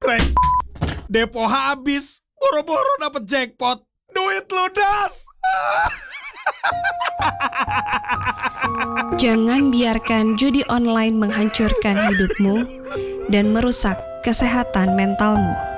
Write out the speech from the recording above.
Rek, depo habis, boro-boro dapet jackpot, duit ludas. Jangan biarkan judi online menghancurkan hidupmu dan merusak kesehatan mentalmu.